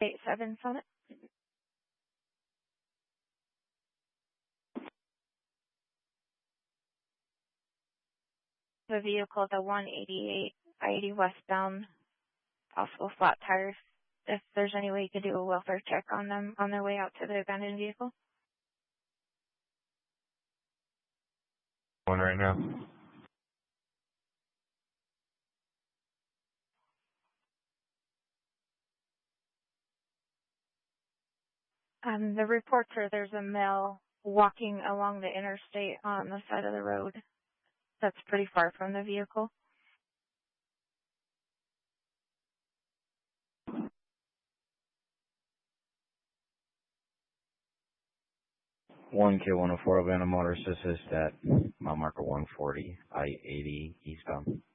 87 Summit. The vehicle, the 188 I-80 westbound, possible flat tires. If there's any way you could do a welfare check on them on their way out to the abandoned vehicle. One right now. The reports are there's a male walking along the interstate on the side of the road. That's pretty far from the vehicle. 1K104 Havana Motor Assist at mile marker 140 I-80 eastbound.